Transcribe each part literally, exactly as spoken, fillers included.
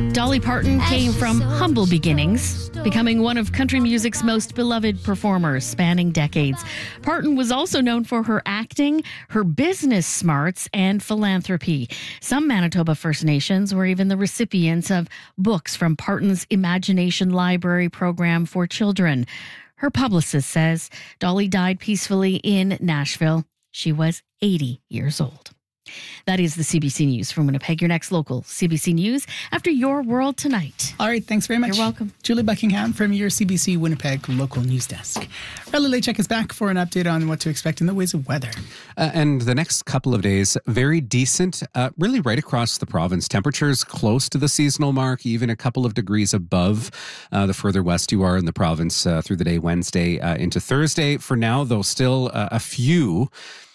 Dolly Parton came from humble beginnings, becoming one of country music's most beloved performers, spanning decades. Parton was also known for her acting, her business smarts, and philanthropy. Some Manitoba First Nations were even the recipients of books from Parton's Imagination Library program for children. Her publicist says Dolly died peacefully in Nashville. She was eighty years old. That is the C B C News from Winnipeg. Your next local C B C News after Your World Tonight. All right, thanks very much. You're welcome. Julie Buckingham from your C B C Winnipeg local news desk. Riley Lachek is back for an update on what to expect in the ways of weather. Uh, and the next couple of days, very decent, uh, really right across the province. Temperatures close to the seasonal mark, even a couple of degrees above uh, the further west you are in the province uh, through the day Wednesday uh, into Thursday. For now, though, still uh, a few.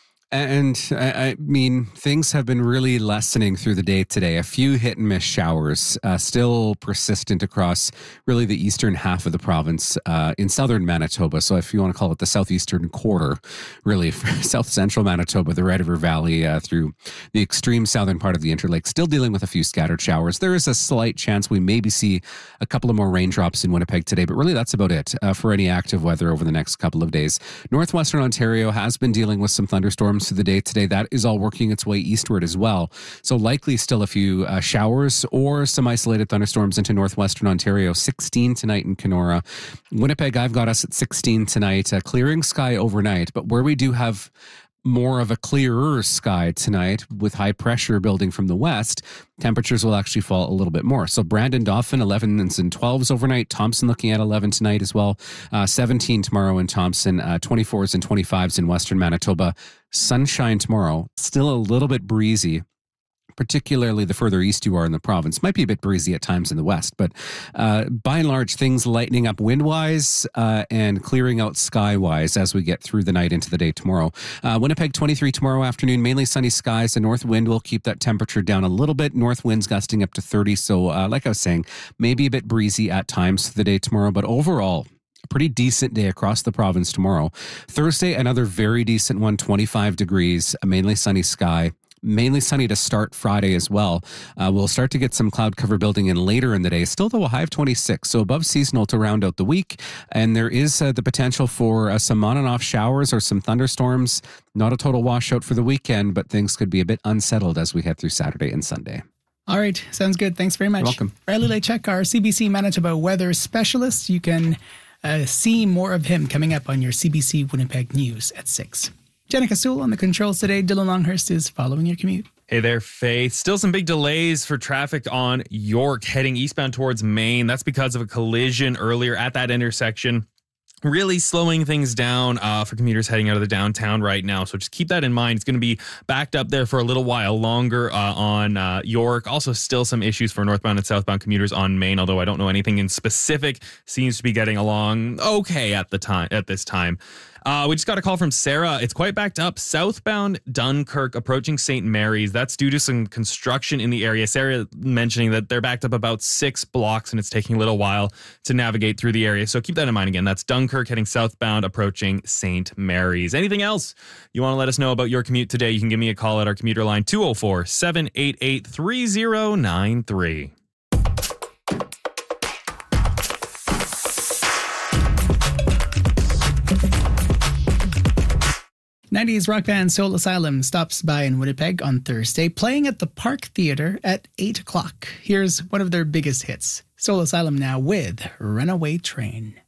And I mean, things have been really lessening through the day today. A few hit and miss showers uh, still persistent across really the eastern half of the province uh, in southern Manitoba. So if you want to call it the southeastern quarter, really south central Manitoba, the Red River Valley uh, through the extreme southern part of the Interlake, still dealing with a few scattered showers. There is a slight chance we maybe see a couple of more raindrops in Winnipeg today, but really that's about it uh, for any active weather over the next couple of days. Northwestern Ontario has been dealing with some thunderstorms through the day today. That is all working its way eastward as well. So likely still a few uh, showers or some isolated thunderstorms into northwestern Ontario. sixteen tonight in Kenora. Winnipeg, I've got us at sixteen tonight. Uh, clearing sky overnight, but where we do have more of a clearer sky tonight with high pressure building from the west, temperatures will actually fall a little bit more. So Brandon, Dauphin, elevens and twelves overnight. Thompson looking at eleven tonight as well. Uh, seventeen tomorrow in Thompson. Uh, twenty-fours and twenty-fives in western Manitoba. Sunshine tomorrow. Still a little bit breezy, particularly the further east you are in the province. Might be a bit breezy at times in the west, but uh, by and large, things lightening up wind-wise uh, and clearing out sky-wise as we get through the night into the day tomorrow. Uh, Winnipeg, twenty-three tomorrow afternoon, mainly sunny skies. The north wind will keep that temperature down a little bit. North winds gusting up to thirty. So uh, like I was saying, maybe a bit breezy at times for the day tomorrow, but overall, a pretty decent day across the province tomorrow. Thursday, another very decent one, twenty-five degrees, a mainly sunny sky. Mainly sunny to start Friday as well. Uh, we'll start to get some cloud cover building in later in the day. Still, though, a high of twenty-six, so above seasonal to round out the week. And there is uh, the potential for uh, some on and off showers or some thunderstorms. Not a total washout for the weekend, but things could be a bit unsettled as we head through Saturday and Sunday. All right, sounds good. Thanks very much. You're welcome. Riley Lachek, our C B C Manitoba weather specialist. You can uh, see more of him coming up on your C B C Winnipeg News at six. Jenica Sewell on the controls today. Dylan Longhurst is following your commute. Hey there, Faith. Still some big delays for traffic on York heading eastbound towards Maine. That's because of a collision earlier at that intersection. Really slowing things down uh, for commuters heading out of the downtown right now. So just keep that in mind. It's going to be backed up there for a little while longer uh, on uh, York. Also still some issues for northbound and southbound commuters on Maine, although I don't know anything in specific. Seems to be getting along okay at the time at this time. Uh, we just got a call from Sarah. It's quite backed up. Southbound Dunkirk approaching Saint Mary's. That's due to some construction in the area. Sarah mentioning that they're backed up about six blocks and it's taking a little while to navigate through the area. So keep that in mind again. That's Dunkirk heading southbound approaching Saint Mary's. Anything else you want to let us know about your commute today? You can give me a call at our commuter line two oh four, seven eight eight, three oh nine three. nineties rock band Soul Asylum stops by in Winnipeg on Thursday, playing at the Park Theatre at eight o'clock. Here's one of their biggest hits, Soul Asylum now with Runaway Train.